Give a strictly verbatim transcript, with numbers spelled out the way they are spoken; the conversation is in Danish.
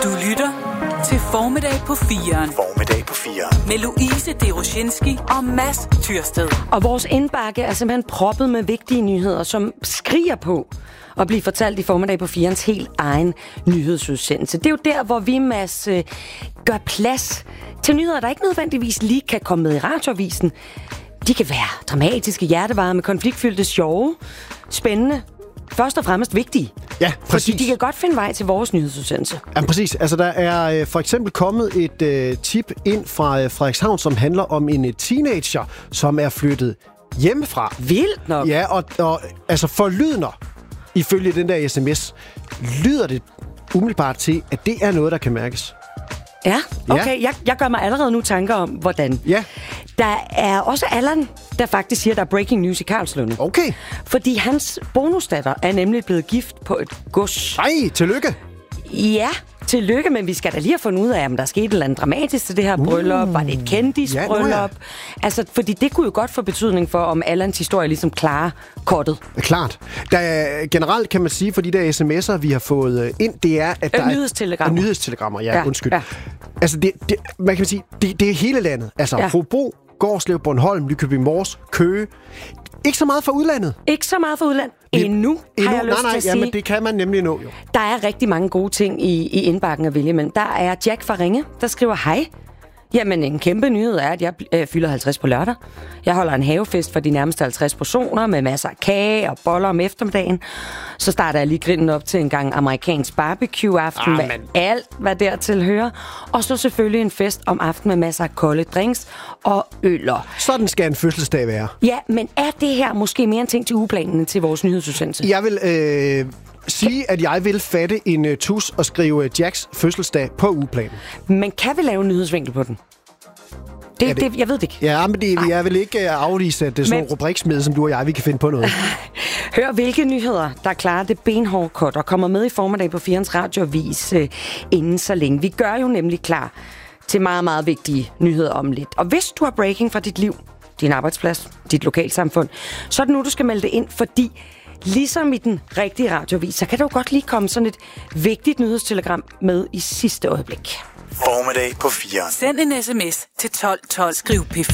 Du lytter til Formiddag på firen. Formiddag på firen. Med Louise Deroshinski og Mads Tyrsted. Og vores indbakke er simpelthen proppet med vigtige nyheder, som skriger på at blive fortalt i Formiddag på firens helt egen nyhedsudsendelse. Det er jo der, hvor vi, Mads, øh, gør plads til nyheder, der ikke nødvendigvis lige kan komme med i radioavisen. De kan være dramatiske, hjertevarme, konfliktfyldte, sjove, spændende, først og fremmest vigtige. Ja, præcis. Fordi de kan godt finde vej til vores nyhedsudsendelse. Ja, præcis. Altså, der er øh, for eksempel kommet et øh, tip ind fra øh, Frederikshavn, som handler om en øh, teenager, som er flyttet hjemmefra. Vildt nok. Ja, og, og altså forlydender, ifølge den der sms, lyder det umiddelbart til, at det er noget, der kan mærkes. Ja, okay. Ja. Jeg, jeg gør mig allerede nu tanker om, hvordan. Ja. Der er også Allan, der faktisk siger, at der er breaking news i Karlslunde. Okay. Fordi hans bonusdatter er nemlig blevet gift på et gods. Ej, tillykke. Ja, tillykke, men vi skal da lige have fundet ud af, om der skete et eller andet dramatisk til det her bryllup. Uh. Var det et kendisbryllup? Ja, ja. Altså, fordi det kunne jo godt få betydning for, om Allans historie ligesom klarer kortet. Klart. Der, generelt kan man sige, for de der sms'er, vi har fået ind, det er, at der øh, nyhedstelegrammer. er... Nyhedstelegrammer, ja, ja, undskyld. Ja. Altså, det, det, man kan sige, det, det er hele landet. Altså, ja. Hobro, Gårdslev, Bornholm, Nykøbing Mors, Køge. Ikke så meget for udlandet. Ikke så meget for udlandet. Endnu, Endnu, har jeg lyst nej, nej, til at ja, sige. men det kan man nemlig nå, jo. Der er rigtig mange gode ting i, i indbakken at vælge, men der er Jack fra Ringe, der skriver hej. Jamen, en kæmpe nyhed er, at jeg øh, fylder halvtreds på lørdag. Jeg holder en havefest for de nærmeste halvtreds personer med masser af kage og boller om eftermiddagen. Så starter jeg lige grillen op til en gang amerikansk barbecue-aften ah, med alt, hvad dertil hører. Og så selvfølgelig en fest om aftenen med masser af kolde drinks og øller. Sådan skal en fødselsdag være. Ja, men er det her måske mere en ting til ugeplanen til vores nyhedsudsendelse? Jeg vil øh, sige, at jeg vil fatte en uh, tus og skrive Jacks fødselsdag på ugeplanen. Men kan vi lave en nyhedsvinkel på den? Det, det, det, jeg ved det ikke. Ja, men det, jeg vil ikke uh, afvise, at det er sådan nogle rubriksmede, som du og jeg, vi kan finde på noget. Hør, hvilke nyheder, der klarer det benhårde kort og kommer med i Formiddag på firens radioavis øh, inden så længe. Vi gør jo nemlig klar til meget, meget vigtige nyheder om lidt. Og hvis du har breaking fra dit liv, din arbejdsplads, dit lokalsamfund, så er det nu, du skal melde det ind, fordi ligesom i den rigtige radioavis, så kan der jo godt lige komme sådan et vigtigt nyhedstelegram med i sidste øjeblik. Formiddag på firen. Send en sms til tolv tolv. Skriv P